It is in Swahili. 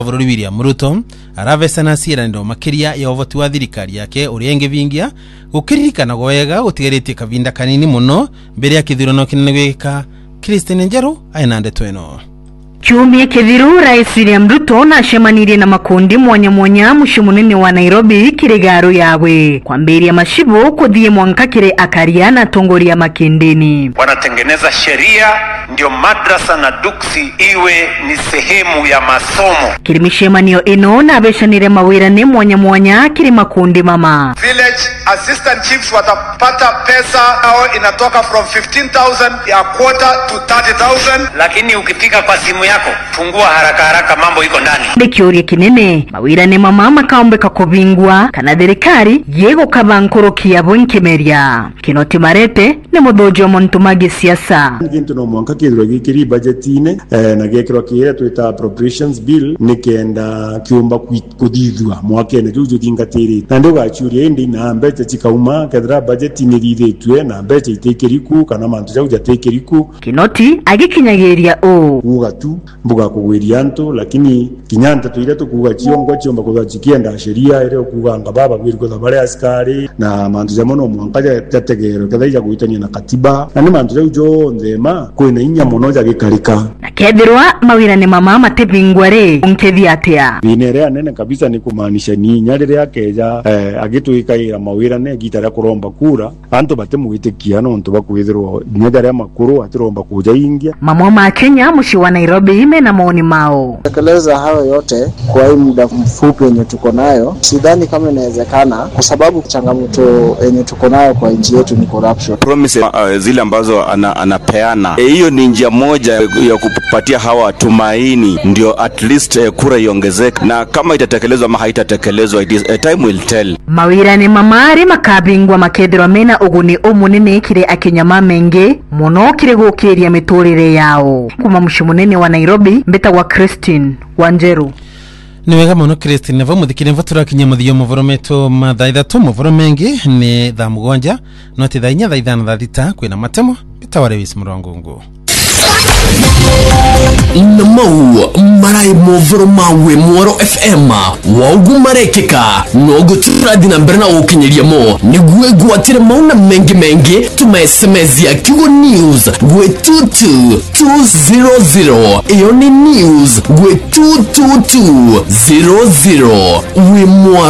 Bururi William Ruto aravesana ciraniro makiria ya uvoti wa thirikari yake urienge vingia gukiririkana gwega gutigarite kavinda kanini muno mbere ya kithurano kinene gwika. Christine Njeru aina ndeto ino. Kiumia kithiru Rais William Ruto na shemanirie na makundi mwanya mushu munene wa Nairobi kirigaro yawe kwambiria mashibo kuthie mwanka kire akaria na tongoria makindeni. Wanatengeneza sheria ndio madrasa na duksi iwe ni sehemu ya masomo. Kirimishemanio ino na beshanire mawirane mwanya kiri makundi mama. Village assistant chiefs watapata pesa au inatoka from 15,000 ya quarter to 30,000, lakini ukifika kwa simu yako fungua haraka mambo iko ndani. Bekiori kinene mawirane mama makaombeka kubingwa kana thirikari yego kabankorokia bonkemeria Kinoti Marete ne mudojo montumagi siasa. Kintu no mwanka kithiro gikiri budgetine na gekiro kire twita appropriations bill nikenda kiumba kuthithwa mwakene juju dingatiri na ndo gachuria indi na mbeche chikauma kadra budgetine rithetwe na mbeche itekeriku kana mantu jau jatekeriku. Kinoti agikinyageria uga tu mbuga kugwiria nto lakini kinyanta tuire tukuga chiongo chiomba kugachikia nda sheria ile kuga ngababa gwiriko thabare askari na mantu jamono mwanka jategero kadhaija kuitania na katiba na ni mantu jau jo ndema kwina inya monoja gikarika kethirwa mawirane mama matebingware unkethiatia binere anene kabisa ni kumaanisha ni nyarire yakeja agituikaira mawirane gitara kuromba kura anto batemuitekia no nto bakwithirwa nyajara ya makuru atiromba kuja ingia mamwa ma Kenya mushi wa Nairobi ime na maoni mao. Tekeleza hayo yote kwa hii muda mfupi yenye tuko nayo sidhani kama inawezekana kwa sababu changamoto yenye tuko nayo kwa nchi yetu ni corruption. Promise zile ambazo anapeana hiyo ni njia moja ya kupatia hawa tumaini ndio at least kura iongezeke, na kama itatekelezwa ama haitatekelezwa time will tell. Mawirane mamari makabingwa makethirwa mena uguni umunene kire akinyama menge muno kire gukiria miturire yao. Kuma mushu munene wa Nairobi mbeta wa Christine Wanjeru. Ni wega muno Christine nava muthikire mvatura kinyamuthio muvorometo mathaitha tu muvoromengi ni tha mugonja no ti thainya thaithana thathita kwina matemo bitaware wisi murongungu. Namau marai movoro mawe Mwaro FM waugu marekeka nogo turadina mberna ukinyeria mo niguwe guatire mauna mengi tuma SMS ya Kigo News gwe 22200 iyo ni news gwe 22200 we Mwaro